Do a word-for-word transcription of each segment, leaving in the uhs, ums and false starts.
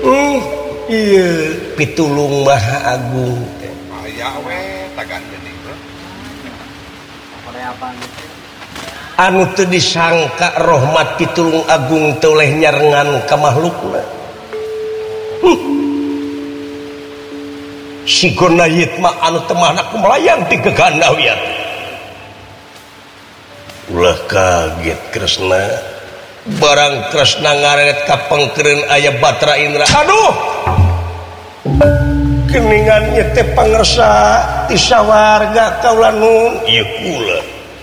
hmm, iya pitulung Maha Agung anu teu disangka rahmat pitulung agung teu oleh nyarengan ka makhlukna hmm. si gonayit mah anu teu mahna melayang ti gegana wiat ulah kaget Kresna barang Kresna ngaret ka pengkereun aya Batra Indra aduh geningan ieu teh pangersa ti sawarga kaula nun ieu kula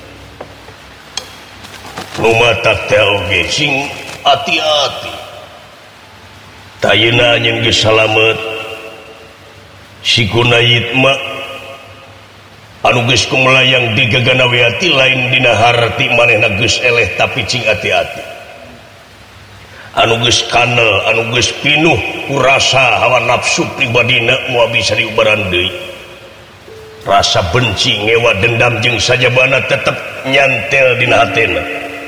nu mata teh oge sing ati-ati tayeuna nyen geus salamet si gunayit mah anu geus kumelayang di gegana weati lain dina harti manehna geus eleh tapi cing ati-ati anu geus kanel anu geus pinuh ku rasa hawa nafsu pribadina moal bisa diubaran deui rasa benci ngewa dendam jeung sajabana tetep nyantel dina hatena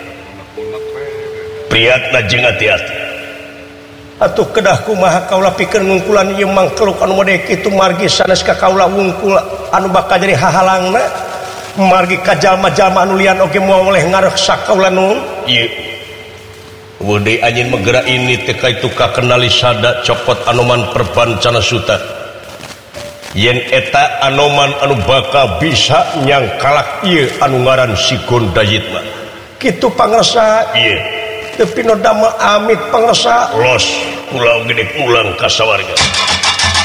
priatna jeung ati-ati atuh kedah kumaha kaula pikeun ngungkulan ieu mangkeluk anu mode kitu margi sanes ka kaula wungkul anu bakal jadi hahalangna margi ka jalma-jalma anu lian oge moal oleh ngareksa kaula nun ieu wede anjeun megera ini teh kaitu ka kenali sada copot anoman perpancana suta yen eta anoman anu bakal bisa nyangkalak ieu anu ngaran si Gondayit mah kitu pangresa ieu tapi no damel amit pangresa los pulau gede pulang ka sawarga